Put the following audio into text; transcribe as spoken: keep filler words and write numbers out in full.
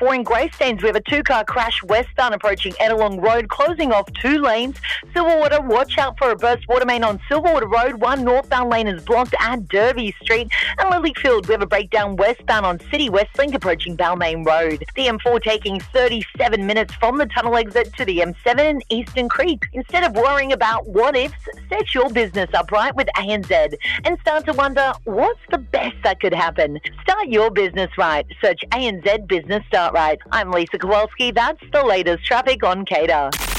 Boring Greystanes, we have a two-car crash westbound approaching Ettalong Road, closing off two lanes. Silverwater, watch out for a burst water main on Silverwater Road. One northbound lane is blocked at Derby Street. And Lilyfield, we have a breakdown westbound on City West Link approaching Balmain Road. The M four taking thirty-seven minutes from the tunnel exit to the M seven in Eastern Creek. Instead of worrying about what ifs, set your business upright with A N Z and start to wonder what's the best that could happen. Start your business right. Search A N Z Business Start Right. I'm Lisa Kowalski. That's the latest traffic on Cater.